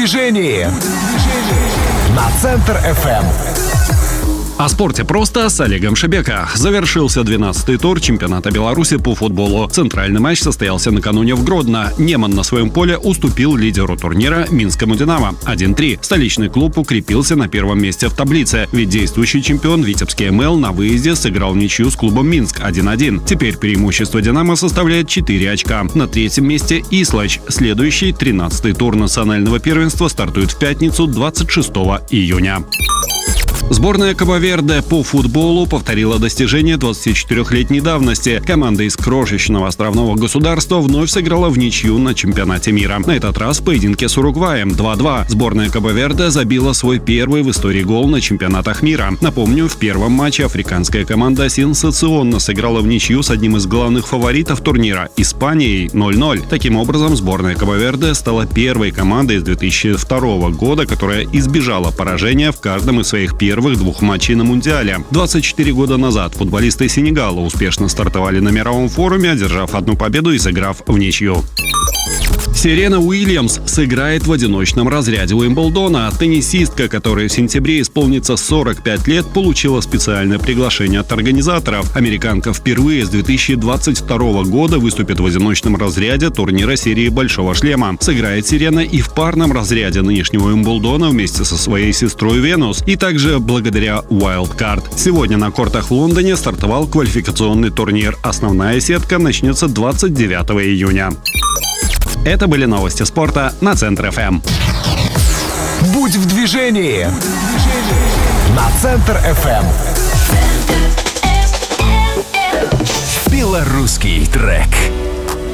движении на Центр FM. О спорте просто с Олегом Шебека. Завершился 12-й тур чемпионата Беларуси по футболу. Центральный матч состоялся накануне в Гродно. Неман на своем поле уступил лидеру турнира Минскому «Динамо» 1-3. Столичный клуб укрепился на первом месте в таблице, ведь действующий чемпион Витебский МЛ на выезде сыграл в ничью с клубом Минск 1-1. Теперь преимущество «Динамо» составляет 4 очка. На третьем месте Ислач. Следующий 13-й тур национального первенства стартует в пятницу 26 июня. Сборная Кабо-Верде по футболу повторила достижение 24-летней давности. Команда из крошечного островного государства вновь сыграла в ничью на чемпионате мира. На этот раз в поединке с Уругваем 2-2. Сборная Кабо-Верде забила свой первый в истории гол на чемпионатах мира. Напомню, в первом матче африканская команда сенсационно сыграла в ничью с одним из главных фаворитов турнира – Испанией 0-0. Таким образом, сборная Кабо-Верде стала первой командой с 2002 года, которая избежала поражения в каждом из своих первых двух матчей на Мундиале. 24 года назад футболисты Сенегала успешно стартовали на мировом форуме, одержав одну победу и сыграв в ничью. Серена Уильямс сыграет в одиночном разряде Уимблдона. Теннисистка, которой в сентябре исполнится 45 лет, получила специальное приглашение от организаторов. Американка впервые с 2022 года выступит в одиночном разряде турнира серии «Большого шлема». Сыграет Серена и в парном разряде нынешнего Уимблдона вместе со своей сестрой Венус, и также благодаря Wildcard. Сегодня на кортах в Лондоне стартовал квалификационный турнир. Основная сетка начнется 29 июня. Это были новости спорта на Центр FM. Будь в движении на Центр FM. Белорусский трек.